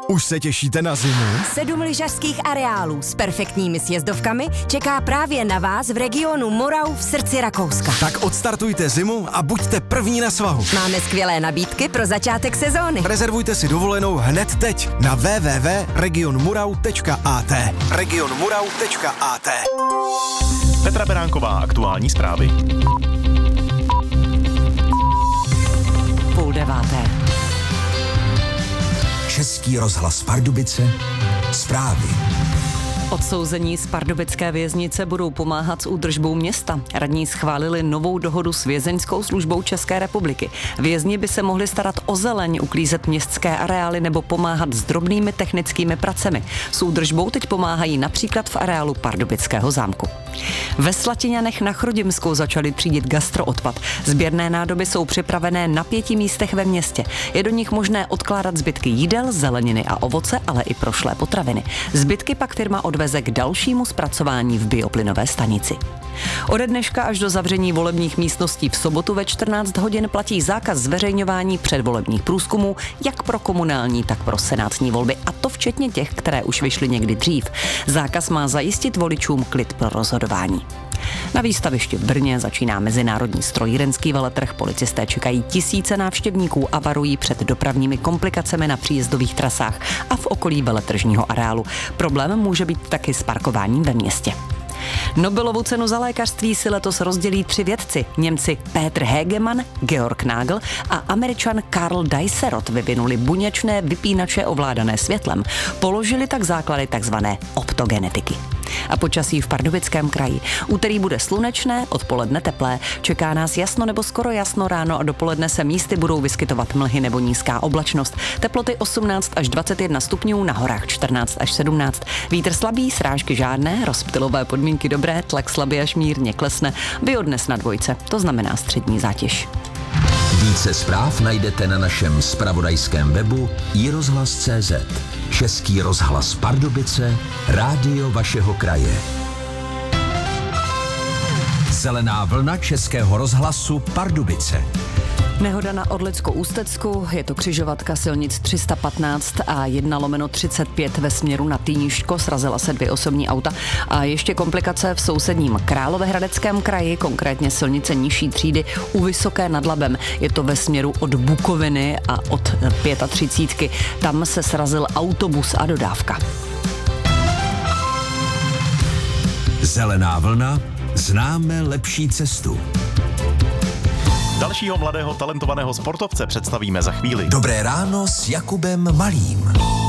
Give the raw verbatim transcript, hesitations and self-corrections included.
Už se těšíte na zimu? Sedm lyžařských areálů s perfektními sjezdovkami čeká právě na vás v regionu Morau v srdci Rakouska. Tak odstartujte zimu a buďte první na svahu. Máme skvělé nabídky pro začátek sezóny. Rezervujte si dovolenou hned teď na w w w tečka region murau tečka a t. region murau tečka a t. Petra Beránková, aktuální zprávy. Půl deváté. Český rozhlas Pardubice, zprávy. Odsouzení z pardubické věznice budou pomáhat s údržbou města. Radní schválili novou dohodu s vězeňskou službou České republiky. Vězni by se mohli starat o zeleň, uklízet městské areály nebo pomáhat s drobnými technickými pracemi. S údržbou teď pomáhají například v areálu Pardubického zámku. Ve Slatiňanech na Chrudimsku začali třídit gastroodpad. Sběrné nádoby jsou připravené na pěti místech ve městě. Je do nich možné odkládat zbytky jídel, zeleniny a ovoce, ale i prošlé potraviny. Zbytky pak firma odveze k dalšímu zpracování v bioplynové stanici. Ode dneška až do zavření volebních místností v sobotu ve čtrnáct hodin platí zákaz zveřejňování předvolebních průzkumů jak pro komunální, tak pro senátní volby, a to včetně těch, které už vyšly někdy dřív. Zákaz má zajistit voličům klid pro rozhodování. Na výstavišti v Brně začíná mezinárodní strojírenský veletrh. Policisté čekají tisíce návštěvníků a varují před dopravními komplikacemi na příjezdových trasách a v okolí veletržního areálu. Problém může být taky s parkováním ve městě. Nobelovu cenu za lékařství si letos rozdělí tři vědci. Němci Peter Hegemann, Georg Nagel a Američan Karl Dicerot vyvinuli buněčné vypínače ovládané světlem. Položili tak základy takzvané optogenetiky. A počasí v Pardubickém kraji. Úterý bude slunečné, odpoledne teplé. Čeká nás jasno nebo skoro jasno, ráno a dopoledne se místy budou vyskytovat mlhy nebo nízká oblačnost. Teploty osmnáct až dvacet jedna stupňů, na horách čtrnáct až sedmnáct. Vítr slabý, srážky žádné, rozptylové podmínky dobré, tlak slabý až mírně klesne. Biodnes na dvojce, to znamená střední zátěž. Více zpráv najdete na našem zpravodajském webu i rozhlas tečka cé zet. Český rozhlas Pardubice, rádio vašeho kraje. Zelená vlna Českého rozhlasu Pardubice. Nehoda na Orlicko-Ústecku, je to křižovatka silnic tři sta patnáct a jedna lomeno třicet pět ve směru na Týnišťko, srazila se dvě osobní auta. A ještě komplikace v sousedním Královéhradeckém kraji, konkrétně silnice nižší třídy u Vysoké nad Labem. Je to ve směru od Bukoviny a od třicet pět. Tam se srazil autobus a dodávka. Zelená vlna, známe lepší cestu. Dalšího mladého talentovaného sportovce představíme za chvíli. Dobré ráno s Jakubem Malým.